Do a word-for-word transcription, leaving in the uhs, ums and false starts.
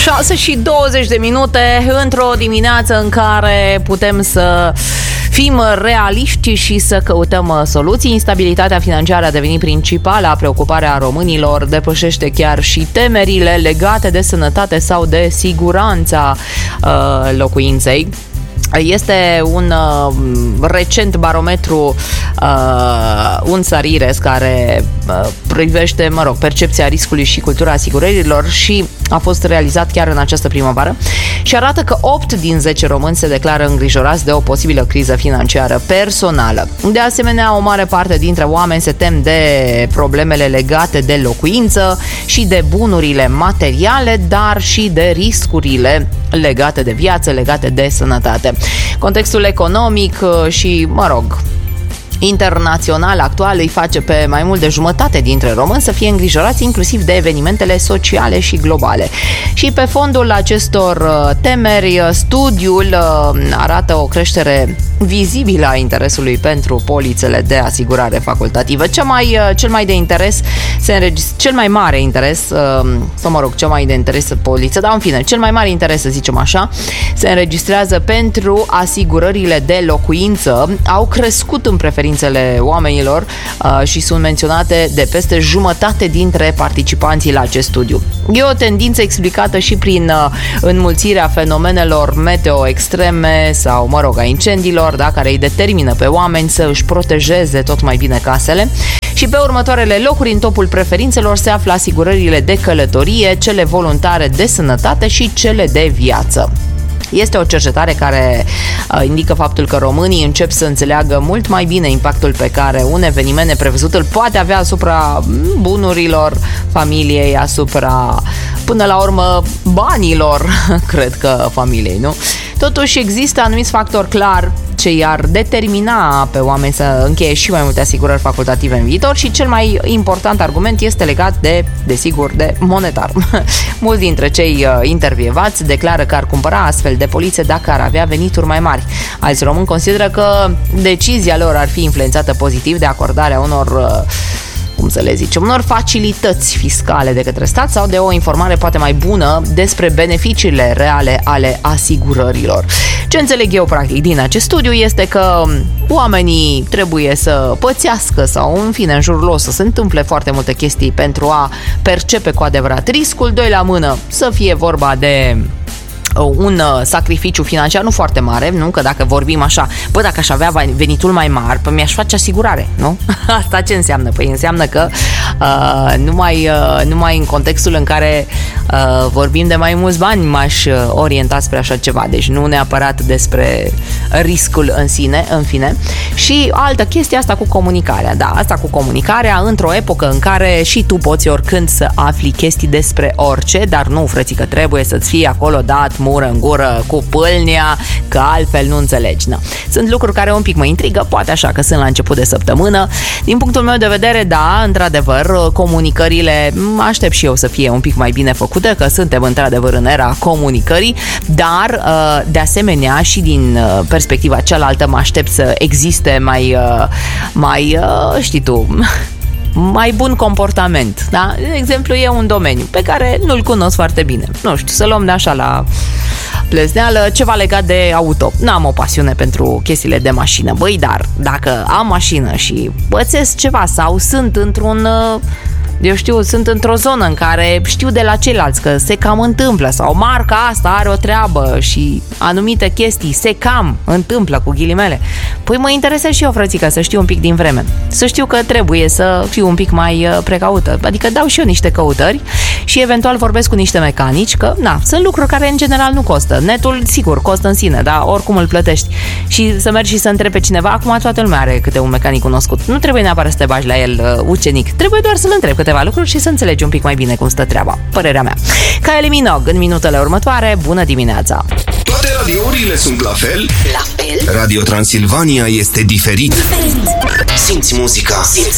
șase și douăzeci de minute într-o dimineață în care putem să fim realiști și să căutăm soluții. Instabilitatea financiară a devenit principala preocupare a românilor, depășește chiar și temerile legate de sănătate sau de siguranța uh, locuinței. Este un uh, recent barometru, uh, un Sarires, care uh, privește, mă rog, percepția riscului și cultura asigurărilor și a fost realizat chiar în această primăvară și arată că opt din zece români se declară îngrijorați de o posibilă criză financiară personală. De asemenea, o mare parte dintre oameni se tem de problemele legate de locuință și de bunurile materiale, dar și de riscurile legate de viață, legate de sănătate. Contextul economic și, mă rog, internațional actual îi face pe mai mult de jumătate dintre români să fie îngrijorați inclusiv de evenimentele sociale și globale. Și pe fondul acestor temeri, studiul arată o creștere vizibilă a interesului pentru polițele de asigurare facultativă. Cel mai, cel mai de interes se înregistrează, cel mai mare interes, sau mă rog, cel mai de interes poliță, dar în fine, cel mai mare interes, să zicem așa, se înregistrează pentru asigurările de locuință. Au crescut în preferință oamenilor uh, și sunt menționate de peste jumătate dintre participanții la acest studiu. E o tendință explicată și prin uh, înmulțirea fenomenelor meteo extreme sau, mă rog, a incendiilor, da, care îi determină pe oameni să își protejeze tot mai bine casele. Și pe următoarele locuri în topul preferințelor se află asigurările de călătorie, cele voluntare de sănătate și cele de viață. Este o cercetare care uh, indică faptul că românii încep să înțeleagă mult mai bine impactul pe care un eveniment neprevăzut îl poate avea asupra bunurilor familiei, asupra, până la urmă, banilor, cred că familiei, nu? Totuși există anumiți factori clar ce i-ar determina pe oameni să încheie și mai multe asigurări facultative în viitor și cel mai important argument este legat de, desigur, de monetar. Mulți dintre cei intervievați declară că ar cumpăra astfel de polițe dacă ar avea venituri mai mari. Alți români consideră că decizia lor ar fi influențată pozitiv de acordarea unor, cum să le zicem, unor facilități fiscale de către stat sau de o informare poate mai bună despre beneficiile reale ale asigurărilor. Ce înțeleg eu practic din acest studiu este că oamenii trebuie să pățească sau, în fine, în jurul lor să se întâmple foarte multe chestii pentru a percepe cu adevărat riscul. Doi la mână, să fie vorba de un sacrificiu financiar nu foarte mare, nu? Că dacă vorbim așa, bă, dacă aș avea venitul mai mari, păi mi-aș face asigurare, nu? Asta ce înseamnă? Păi înseamnă că uh, numai, uh, numai în contextul în care uh, vorbim de mai mulți bani m-aș orienta spre așa ceva, deci nu neapărat despre riscul în sine, în fine. Și altă chestie, asta cu comunicarea, da, asta cu comunicarea într-o epocă în care și tu poți oricând să afli chestii despre orice, dar nu, frățică, trebuie să-ți fie acolo dat mură în gură cu pâlnia, că altfel nu înțelegi. Na. Sunt lucruri care un pic mă intrigă, poate așa că sunt la început de săptămână. Din punctul meu de vedere, da, într-adevăr, comunicările aștept și eu să fie un pic mai bine făcute, că suntem într-adevăr în era comunicării, dar de asemenea și din perspectiva cealaltă mă aștept să existe mai, mai știi tu, mai bun comportament, da? De exemplu, e un domeniu pe care nu-l cunosc foarte bine. Nu știu, să luăm de așa la plezneală, ceva legat de auto. N-am o pasiune pentru chestiile de mașină, băi, dar dacă am mașină și pățesc ceva sau sunt într-un... eu știu, sunt într-o zonă în care știu de la ceilalți că se cam întâmplă sau marca asta are o treabă și anumite chestii se cam întâmplă cu ghilimele. Păi mă interesează și eu, frățică, să știu un pic din vreme. Să știu că trebuie să fiu un pic mai precaută. Adică dau și eu niște căutări și eventual vorbesc cu niște mecanici, că na, sunt lucruri care în general nu costă. Netul, sigur, costă în sine, dar oricum îl plătești. Și să mergi și să întrebi pe cineva, acum toată lumea are câte un mecanic cunoscut. Nu trebuie neapărat să te bagi la el uh, ucenic. Trebuie doar să-l întrebi câteva lucruri și să înțelegi un pic mai bine cum stă treaba. Părerea mea. Kylie Minogue în minutele următoare. Bună dimineața! Toate radiourile sunt la fel? La fel? Radio Transilvania este diferit. Diferit. Simți muzica. Simți